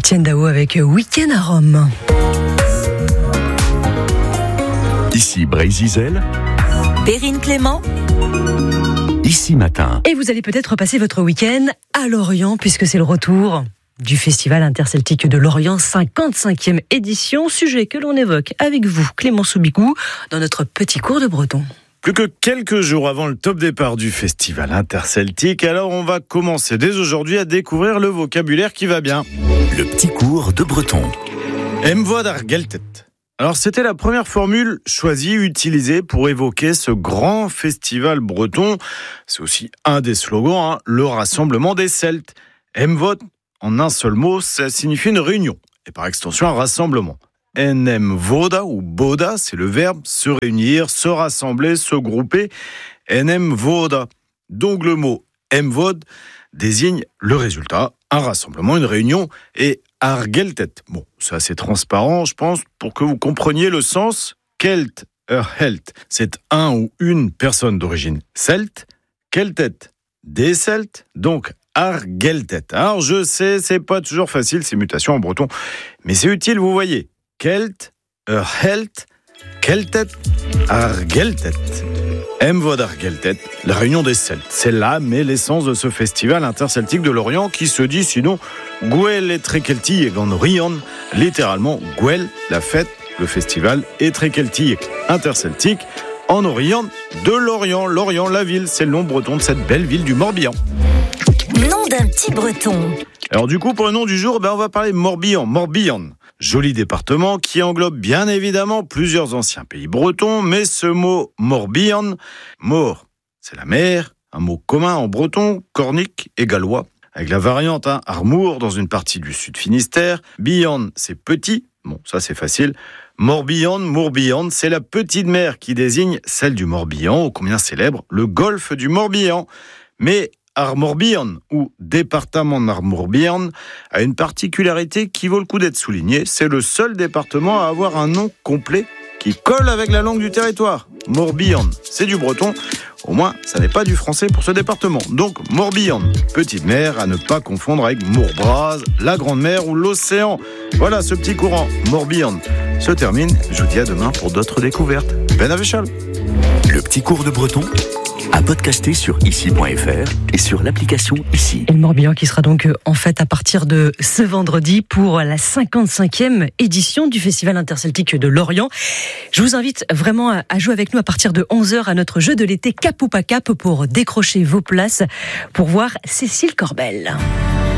Étienne Dao avec Week-end à Rome. Ici Brésil, Perrine Clément. Ici Matin. Et vous allez peut-être passer votre week-end à Lorient, puisque c'est le retour du Festival interceltique de Lorient, 55e édition, sujet que l'on évoque avec vous, Clément Soubicou, dans notre petit cours de breton. Plus que quelques jours avant le top départ du Festival interceltique, alors on va commencer dès aujourd'hui à découvrir le vocabulaire qui va bien. Le petit cours de breton. Emvod ar geltet. Alors c'était la première formule choisie, utilisée pour évoquer ce grand festival breton. C'est aussi un des slogans, le rassemblement des Celtes. Emvod, en un seul mot, ça signifie une réunion, et par extension un rassemblement. Enem voda ou boda, c'est le verbe se réunir, se rassembler, se grouper. Enem voda. Donc le mot emvod désigne le résultat, un rassemblement, une réunion, et argeltet. Bon, c'est assez transparent, je pense, pour que vous compreniez le sens. Kelt, helt, c'est un ou une personne d'origine celte. Keltet, des Celtes, donc argeltet. Alors je sais, c'est pas toujours facile ces mutations en breton, mais c'est utile, vous voyez. Kelt, helt, keltet, argeltet. Emvod argeltet, la réunion des Celtes. C'est l'âme et l'essence de ce festival interceltique de Lorient qui se dit sinon Gwell et Trekelti et Ganorion, littéralement Gwell, la fête, le festival, et Trekelti interceltique en Orient de Lorient. Lorient, la ville, c'est le nom breton de cette belle ville du Morbihan. Nom d'un petit breton. Alors du coup, pour le nom du jour, on va parler Morbihan. Morbihan, joli département qui englobe bien évidemment plusieurs anciens pays bretons, mais ce mot Morbihan, mort, c'est la mer, un mot commun en breton, cornique et gallois, avec la variante Armour dans une partie du sud Finistère. Bihan, c'est petit, bon ça c'est facile. Morbihan, Mourbihan, c'est la petite mer qui désigne celle du Morbihan, ô combien célèbre, le golfe du Morbihan. Mais Armorbihan, ou département d'Armorbihan, a une particularité qui vaut le coup d'être soulignée. C'est le seul département à avoir un nom complet qui colle avec la langue du territoire. Morbihan, c'est du breton. Au moins, ça n'est pas du français pour ce département. Donc, Morbihan, petite mer, à ne pas confondre avec Mourbraz, la grande mer ou l'océan. Voilà, ce petit courant Morbihan se termine. Je vous dis à demain pour d'autres découvertes. Ben Avéchal. Le petit cours de breton à podcaster sur ici.fr et sur l'application Ici. Et le Morbihan qui sera donc en fête à partir de ce vendredi pour la 55e édition du Festival interceltique de Lorient. Je vous invite vraiment à jouer avec nous à partir de 11h à notre jeu de l'été Cap ou pas Cap pour décrocher vos places pour voir Cécile Corbel.